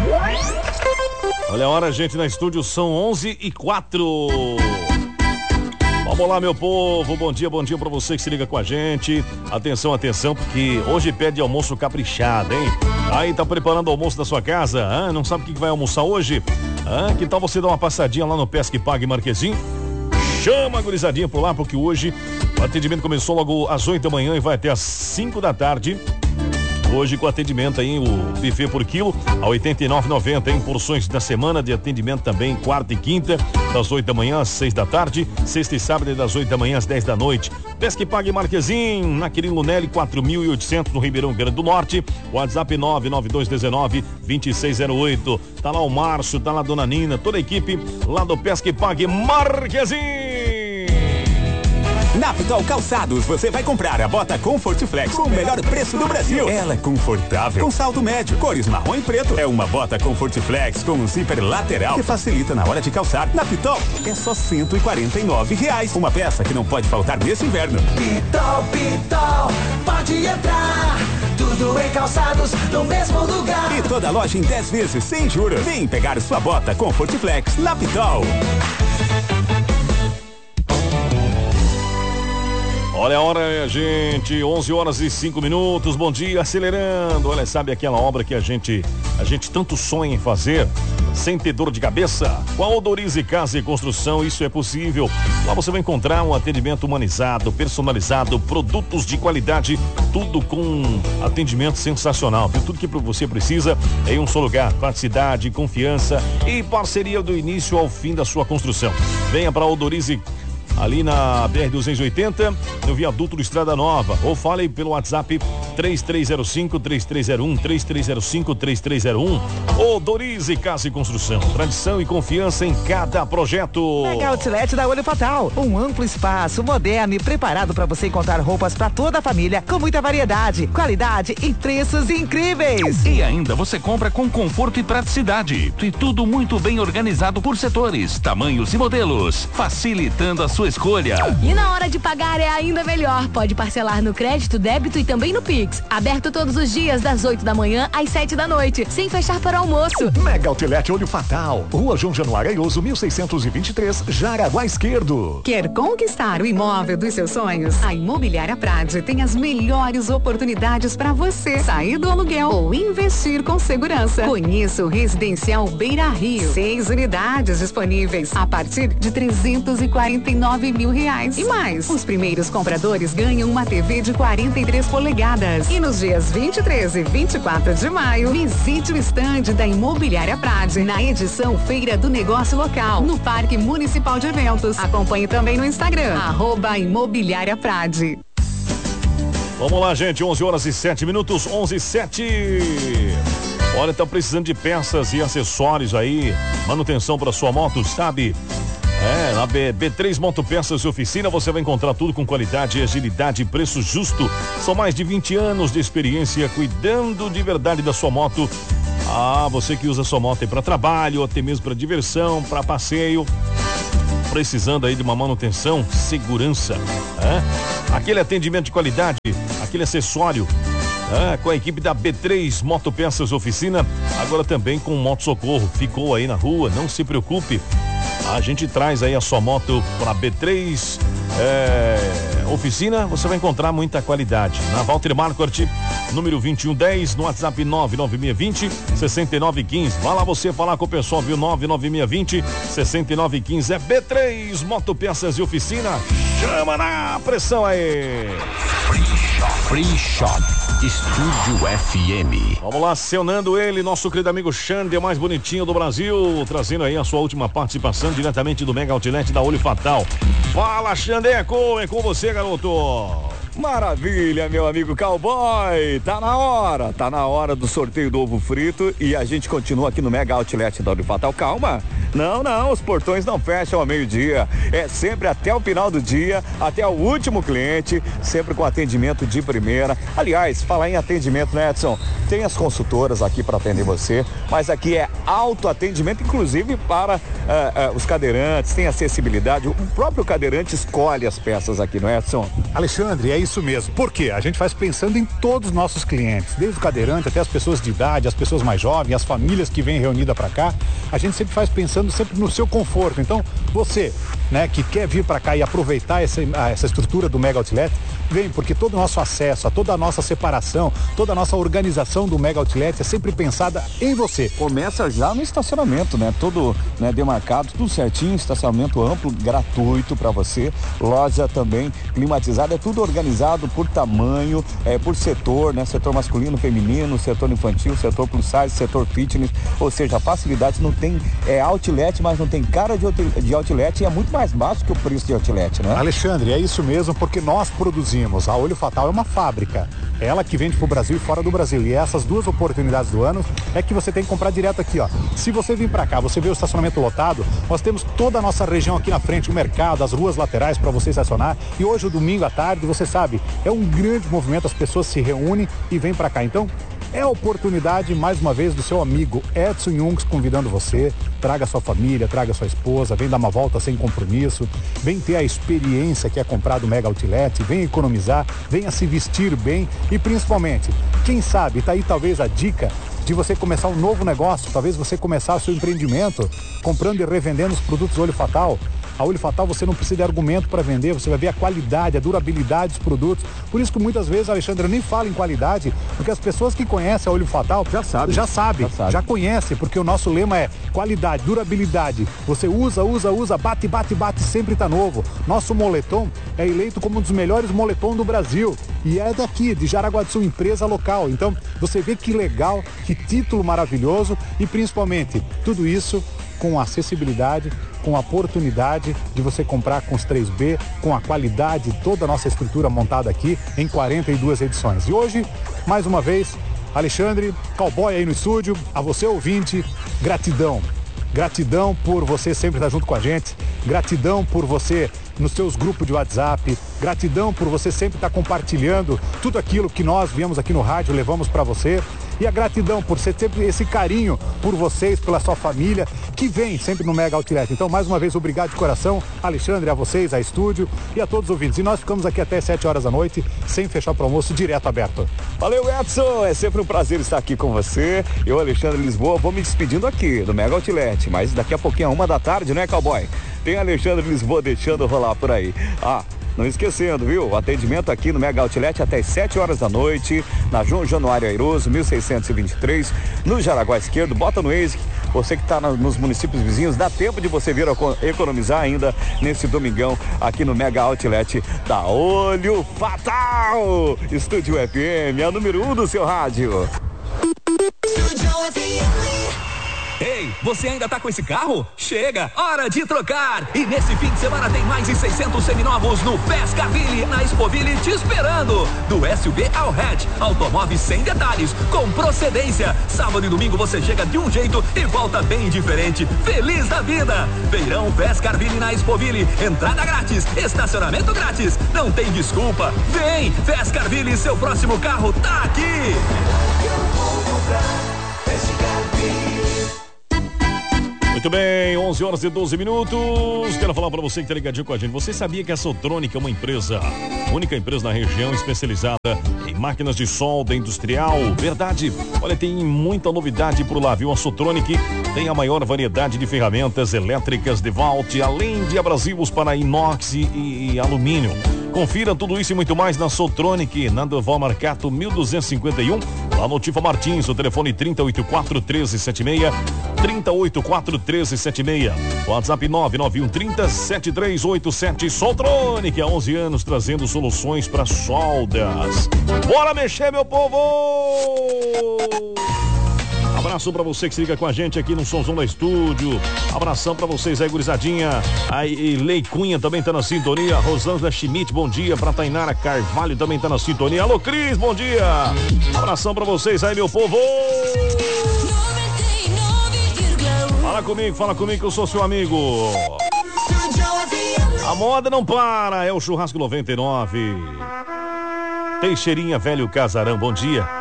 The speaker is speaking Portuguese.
Olha a hora, gente, na estúdio, são 11h04. Vamos lá, meu povo, bom dia pra você que se liga com a gente. Atenção, porque hoje pede almoço caprichado, hein? Aí tá preparando o almoço da sua casa, não sabe o que vai almoçar hoje? Que tal você dar uma passadinha lá no Pesque Pague Marquezim? Chama a gurizadinha por lá, porque hoje o atendimento começou logo às 8 da manhã e vai até às 5 da tarde. Hoje com atendimento aí, o buffet por quilo a R$ 89,90, em porções da semana de atendimento também, quarta e quinta, das 8 da manhã às 6 da tarde, sexta e sábado das 8 da manhã às 10 da noite. Pesque Pague Marquezim, na Quirino Nelly 4.800 no Ribeirão Grande do Norte, WhatsApp 99219-2608. Tá lá o Márcio, tá lá a Dona Nina, toda a equipe lá do Pesque Pague Marquezim. Na Pitol Calçados, você vai comprar a bota Comfort Flex com o melhor preço do Brasil. Ela é confortável, com salto médio, cores marrom e preto. É uma bota Comfort Flex com um zíper lateral que facilita na hora de calçar. Na Pitol, é só R$149. Uma peça que não pode faltar nesse inverno. Pitol, pode entrar. Tudo em calçados no mesmo lugar. E toda loja em 10 vezes sem juros. Vem pegar sua bota Comfort Flex na Pitol. Olha a hora, gente, 11h05. Bom dia, acelerando. Olha, sabe aquela obra que a gente tanto sonha em fazer, sem ter dor de cabeça? Com a Odorize Casa e Construção, isso é possível. Lá você vai encontrar um atendimento humanizado, personalizado, produtos de qualidade, tudo com atendimento sensacional, viu? Tudo que você precisa é em um só lugar, praticidade, confiança e parceria do início ao fim da sua construção. Venha para a Odorize, ali na BR-280, no viaduto do Estrada Nova, ou fale pelo WhatsApp 3305-3301, 3305-3301. Odorize Casa e Construção, tradição e confiança em cada projeto. Mega Outlet da Olho Fatal, um amplo espaço moderno e preparado para você encontrar roupas para toda a família, com muita variedade, qualidade e preços incríveis. E ainda você compra com conforto e praticidade, e tudo muito bem organizado por setores, tamanhos e modelos, facilitando a sua escolha. E na hora de pagar é ainda melhor. Pode parcelar no crédito, débito e também no Pix. Aberto todos os dias das 8 da manhã às 7 da noite, sem fechar para o almoço. Mega Outlet Olho Fatal, Rua João Januário Airoso, 1623, Jaraguá Esquerdo. Quer conquistar o imóvel dos seus sonhos? A Imobiliária Prade tem as melhores oportunidades para você sair do aluguel ou investir com segurança. Conheça o Residencial Beira Rio. 6 unidades disponíveis a partir de R$349 mil. E mais, os primeiros compradores ganham uma TV de 43 polegadas. E nos dias 23 e 24 de maio, visite o estande da Imobiliária Prade na edição Feira do Negócio Local, no Parque Municipal de Eventos. Acompanhe também no Instagram, @Imobiliária Prade. Vamos lá, gente, 11h07, 11h07. Olha, tá precisando de peças e acessórios aí, manutenção para sua moto, sabe? Na B3 Motopeças e Oficina você vai encontrar tudo com qualidade, agilidade e preço justo. São mais de 20 anos de experiência cuidando de verdade da sua moto. Você que usa sua moto aí para trabalho, ou até mesmo para diversão, para passeio, precisando aí de uma manutenção, segurança, aquele atendimento de qualidade, aquele acessório, com a equipe da B3 Motopeças Oficina, agora também com moto socorro. Ficou aí na rua, não se preocupe. A gente traz aí a sua moto para B3 Oficina, você vai encontrar muita qualidade. Na Walter Marquardt, número 2110, no WhatsApp 99620-6915. Vai lá você falar com o pessoal, viu? 99620-6915. É B3 Motopeças e Oficina. Chama na pressão aí. Free Shop Estúdio FM. Vamos lá, acionando ele, nosso querido amigo Xande, o mais bonitinho do Brasil, trazendo aí a sua última participação diretamente do Mega Outlet da Olho Fatal. Fala, Xandeco, é com você, garoto. Maravilha, meu amigo cowboy, tá na hora do sorteio do ovo frito e a gente continua aqui no Mega Outlet da Olho Fatal. Calma, Não, os portões não fecham ao meio-dia. É sempre até o final do dia, até o último cliente, sempre com atendimento de primeira. Aliás, falar em atendimento, né, Edson? Tem as consultoras aqui para atender você, mas aqui é autoatendimento, inclusive para os cadeirantes, tem acessibilidade. O próprio cadeirante escolhe as peças aqui, não é, Edson? Alexandre, é isso mesmo. Por quê? A gente faz pensando em todos os nossos clientes, desde o cadeirante até as pessoas de idade, as pessoas mais jovens, as famílias que vêm reunidas para cá. A gente sempre faz pensando sempre no seu conforto. Então, você, né, que quer vir para cá e aproveitar essa estrutura do Mega Outlet, vem, porque todo o nosso acesso, toda a nossa separação, toda a nossa organização do Mega Outlet é sempre pensada em você. Começa já no estacionamento, né? Tudo, né, demarcado, tudo certinho, estacionamento amplo, gratuito para você. Loja também climatizada, é tudo organizado por tamanho, por setor, né? Setor masculino, feminino, setor infantil, setor plus size, setor fitness, ou seja, a facilidade não tem outlet, mas não tem cara de outlet e é muito mais baixo que o preço de outlet, né? Alexandre, é isso mesmo, porque nós produzimos. A Olho Fatal é uma fábrica, é ela que vende pro Brasil e fora do Brasil, e essas duas oportunidades do ano é que você tem que comprar direto aqui, ó. Se você vir para cá, você vê o estacionamento lotado, nós temos toda a nossa região aqui na frente, o mercado, as ruas laterais para você estacionar, e hoje o domingo à tarde, você sabe, é um grande movimento, as pessoas se reúnem e vêm para cá. Então, é a oportunidade, mais uma vez, do seu amigo Edson Jungs convidando você. Traga sua família, traga sua esposa, vem dar uma volta sem compromisso, vem ter a experiência que é comprar do Mega Outlet, vem economizar, venha se vestir bem e principalmente, quem sabe, tá aí talvez a dica de você começar um novo negócio, talvez você começar o seu empreendimento comprando e revendendo os produtos Olho Fatal. A Olho Fatal você não precisa de argumento para vender, você vai ver a qualidade, a durabilidade dos produtos. Por isso que muitas vezes, Alexandre, eu nem falo em qualidade, porque as pessoas que conhecem a Olho Fatal já sabem, já conhecem, porque o nosso lema é qualidade, durabilidade. Você usa, bate, sempre tá novo. Nosso moletom é eleito como um dos melhores moletom do Brasil. E é daqui, de Jaraguá do Sul, empresa local. Então, você vê que legal, que título maravilhoso e principalmente tudo isso com acessibilidade, com a oportunidade de você comprar com os 3B, com a qualidade, toda a nossa estrutura montada aqui em 42 edições. E hoje, mais uma vez, Alexandre, Cowboy aí no estúdio, a você ouvinte, gratidão. Gratidão por você sempre estar junto com a gente, gratidão por você nos seus grupos de WhatsApp, gratidão por você sempre estar compartilhando tudo aquilo que nós viemos aqui no rádio, levamos para você. E a gratidão por ser sempre esse carinho por vocês, pela sua família, que vem sempre no Mega Outlet. Então, mais uma vez, obrigado de coração, Alexandre, a vocês, a estúdio e a todos os ouvintes. E nós ficamos aqui até 7 horas da noite, sem fechar para o almoço, direto aberto. Valeu, Edson, é sempre um prazer estar aqui com você. Eu, Alexandre Lisboa, vou me despedindo aqui do Mega Outlet, mas daqui a pouquinho, 1 da tarde, né, Cowboy? Tem Alexandre Lisboa deixando rolar por aí. Não esquecendo, viu? O atendimento aqui no Mega Outlet até as 7 horas da noite, na João Januário Airoso, 1623, no Jaraguá Esquerdo. Bota no Waze, você que está nos municípios vizinhos, dá tempo de você vir economizar ainda nesse domingão aqui no Mega Outlet da Olho Fatal. Estúdio FM, a número 1 do seu rádio. Ei, você ainda tá com esse carro? Chega, hora de trocar! E nesse fim de semana tem mais de 600 seminovos no Pescaville, na Expoville te esperando. Do SUV ao hatch, automóveis sem detalhes, com procedência. Sábado e domingo você chega de um jeito e volta bem diferente. Feliz da vida! Feirão Pescaville na Expoville, entrada grátis, estacionamento grátis. Não tem desculpa. Vem, Pescaville, seu próximo carro tá aqui. Muito bem, 11 horas e 12 minutos. Quero falar para você que tá ligadinho com a gente. Você sabia que a Sotronic é uma empresa, única empresa na região especializada em máquinas de solda industrial? Verdade. Olha, tem muita novidade por lá, viu? A Sotronic tem a maior variedade de ferramentas elétricas de Vault, além de abrasivos para inox e alumínio. Confira tudo isso e muito mais na Sotronic, na Duval Marcato 1251, lá no Tifa Martins, o telefone 3084-1376, 3084-1376, WhatsApp 99130-7387. Sotronic, há 11 anos trazendo soluções para soldas. Bora mexer, meu povo! Abraço pra você que se liga com a gente aqui no Somzão da Estúdio. Abração pra vocês aí, gurizadinha. Aí, Lei Cunha também tá na sintonia. Rosângela Schmidt, bom dia. Pra Tainara Carvalho também tá na sintonia. Alô, Cris, bom dia. Abração pra vocês aí, meu povo. Fala fala comigo que eu sou seu amigo. A moda não para, é o Churrasco 99. Teixeirinha Velho Casarão, bom dia.